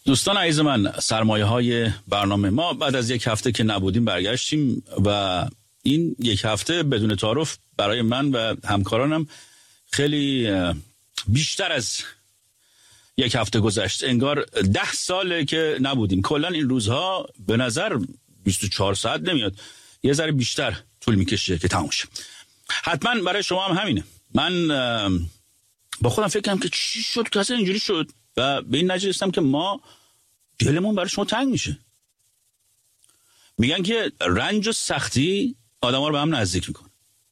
دوستان عزیز من، سرمایه های برنامه ما بعد از یک هفته که نبودیم برگشتیم و این یک هفته بدون تعارف برای من و همکارانم خیلی بیشتر از یک هفته گذشت. انگار 10 ساله که نبودیم. کلا این روزها به نظر 24 ساعت نمیاد، یه ذره بیشتر طول میکشه که تموم شه. حتما برای شما هم همینه. من با خودم فکر کردم که چی شد که اصلا اینجوری شد و به این نتیجه رسیدم که ما دلمون برای شما تنگ میشه. میگن که رنج و سختی آدم‌ها رو به هم نزدیک میکنه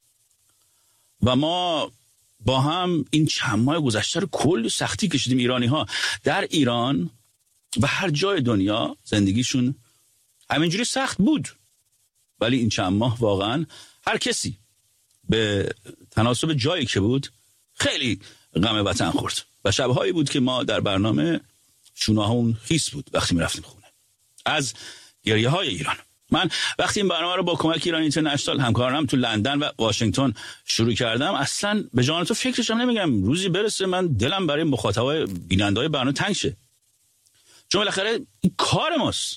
و ما با هم این چند ماه گذشته رو کلی سختی کشیدیم. ایرانی‌ها در ایران و هر جای دنیا زندگیشون همینجوری سخت بود، ولی این چند ماه واقعا هر کسی به تناسب جایی که بود خیلی غم وطن خورد و شب‌هایی بود که ما در برنامه شونه‌هامون خیس بود وقتی می‌رفتیم خونه از گریه‌های ایران. من وقتی این برنامه رو با کمک ایران اینترنشنال همکارانم تو لندن و واشنگتن شروع کردم، اصلا به جان تو فکرشم نمیگم روزی برسه من دلم برای مخاطبای بیننده‌های برنامه تنگ شه، چون بالاخره این کار ماست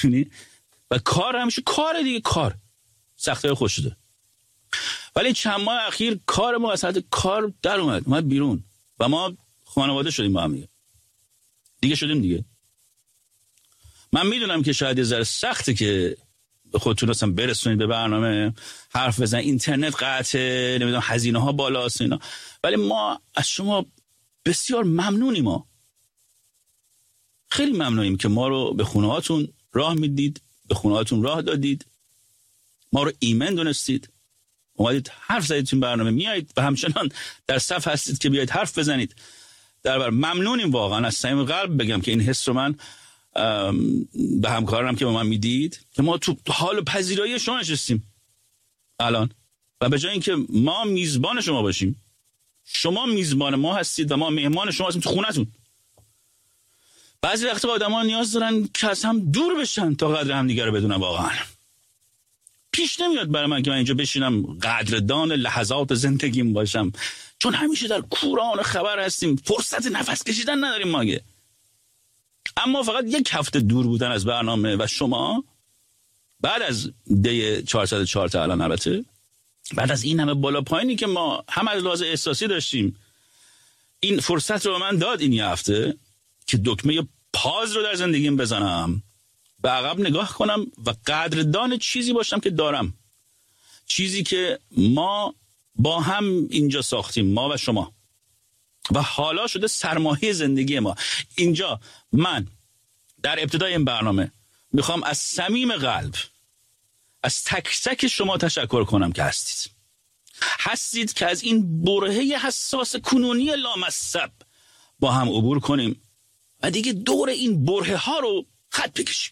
و کار همیشه کار دیگه، کار سختی‌های خوش شده. ولی چند ماه اخیر کار ما از حد کار در اومد بیرون و ما خانواده شدیم با هم دیگه شدیم دیگه. من میدونم که شاید یه ذره سخته که خودتون اصلا برسونید به برنامه، حرف بزن، اینترنت قطعه، نمیدونم هزینه ها بالاست اینا، ولی ما از شما بسیار ممنونیم. ما خیلی ممنونیم که ما رو به خونه هاتون راه میدید، به خونه هاتون راه دادید، ما رو ایمن دونستید، اومدید حرف زدید این برنامه، میایید و همچنان در صف هستید که بیایید حرف بزنید. در ممنونیم واقعا، از صمیم قلب بگم که این حس رو من به همکارانم که با من میدید که ما تو حال پذیرایی شما نشستیم الان و به جای اینکه ما میزبان شما باشیم، شما میزبان ما هستید و ما مهمان شما هستیم تو خونتون. بعضی وقتا آدم‌ها نیاز دارن که از هم دور بشن تا قدر هم دیگه رو بدونن. واقعا پیش نمیاد برای من که من اینجا بشینم قدردان لحظات زندگیم باشم، چون همیشه در کوران خبر هستیم، فرصت نفس کشیدن نداریم ماگه. اما فقط یک هفته دور بودن از برنامه و شما بعد از دی 404 تا الان، البته بعد از این همه بالا پایینی که ما هم از لحاظ احساسی داشتیم، این فرصت رو من داد این یه هفته که دکمه پاز رو در زندگیم بزنم، به عقب نگاه کنم و قدردان چیزی باشم که دارم، چیزی که ما با هم اینجا ساختیم، ما و شما، و حالا شده سرمایه زندگی ما. اینجا من در ابتدای این برنامه میخوام از صمیم قلب از تک تک شما تشکر کنم که هستید که از این برهه حساس کنونی لامصب با هم عبور کنیم و دیگه دور این برهه ها رو خط بکشیم.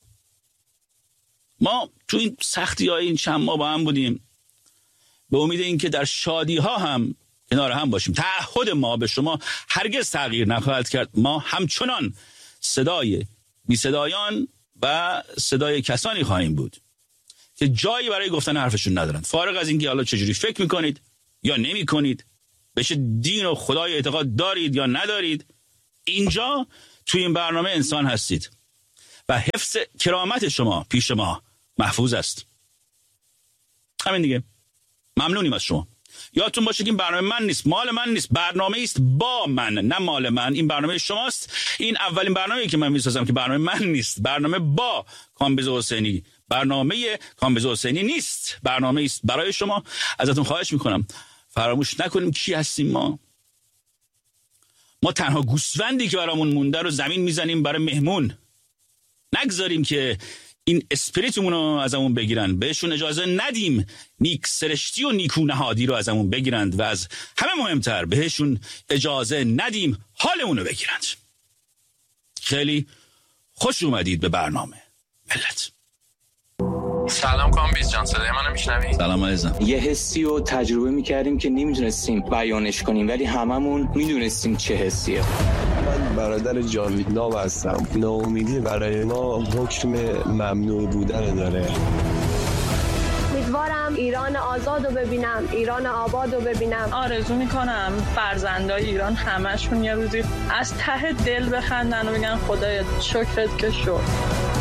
ما تو این سختی های این چند ماه با هم بودیم به امید این که در شادی ها هم کنار هم باشیم. تعهد ما به شما هرگز تغییر نخواهد کرد. ما همچنان صدای بی صدایان و صدای کسانی خواهیم بود که جایی برای گفتن حرفشون ندارند، فارغ از اینکه حالا چجوری فکر میکنید یا نمی کنید، به چه دین و خدای اعتقاد دارید یا ندارید. اینجا توی این برنامه انسان هستید و حفظ کرامت شما پیش ما محفوظ است. همین دیگه. ممنونیم از شما. یادتون باشه که این برنامه من نیست، مال من نیست، برنامه است با من، نه مال من. این برنامه شماست. این اولین برنامه‌ای که من می‌سازم که برنامه من نیست، برنامه با کامبیز حسینی، برنامه کامبیز حسینی نیست، برنامه است برای شما. ازتون خواهش میکنم فراموش نکنیم کی هستیم ما. ما تنها گوسفندی که برامون مونده رو زمین میزنیم برای مهمون. نگذاریم که این اسپریتمون رو ازمون بگیرن، بهشون اجازه ندیم نیک سرشتی و نیکو نهادی رو ازمون بگیرند و از همه مهمتر بهشون اجازه ندیم حالمون رو بگیرند. خیلی خوش اومدید به برنامه ملت. سلام کامبیز جان، صدای منو میشنوی؟ سلام عزیزم. یه حسی رو تجربه میکردیم که نمیدونستیم بیانش کنیم، ولی هممون میدونستیم چه حسیه. من برادر جاوید نام هستم. ناامیدی برای ما حکم ممنوع بودن داره. امیدوارم ایران آزاد رو ببینم، ایران آباد رو ببینم. آرزو میکنم فرزندای ایران همشون یه روزی از ته دل بخندن و بگن خدایا شکرت که شد.